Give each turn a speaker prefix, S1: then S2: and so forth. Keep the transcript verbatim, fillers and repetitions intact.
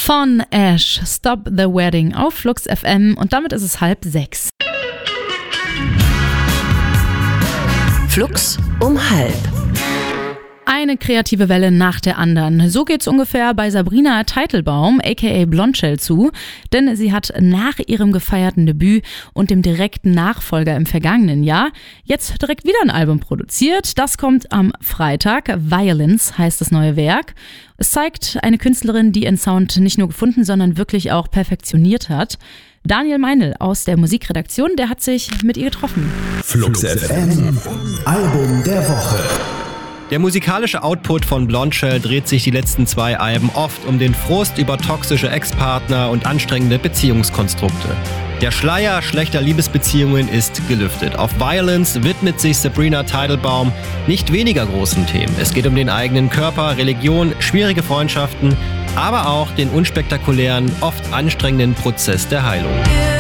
S1: Von Ash, Stop the Wedding auf Flux F M und damit ist es halb sechs.
S2: Flux um halb.
S1: Eine kreative Welle nach der anderen. So geht's ungefähr bei Sabrina Teitelbaum, aka Blondshell, zu. Denn sie hat nach ihrem gefeierten Debüt und dem direkten Nachfolger im vergangenen Jahr jetzt direkt wieder ein Album produziert. Das kommt am Freitag. Violence heißt das neue Werk. Es zeigt eine Künstlerin, die ihren Sound nicht nur gefunden, sondern wirklich auch perfektioniert hat. Daniel Meinl aus der Musikredaktion, der hat sich mit ihr getroffen.
S3: Flux F M, Album der Woche.
S4: Der musikalische Output von Blondshell dreht sich die letzten zwei Alben oft um den Frust über toxische Ex-Partner und anstrengende Beziehungskonstrukte. Der Schleier schlechter Liebesbeziehungen ist gelüftet. Auf Violence widmet sich Sabrina Teitelbaum nicht weniger großen Themen. Es geht um den eigenen Körper, Religion, schwierige Freundschaften, aber auch den unspektakulären, oft anstrengenden Prozess der Heilung.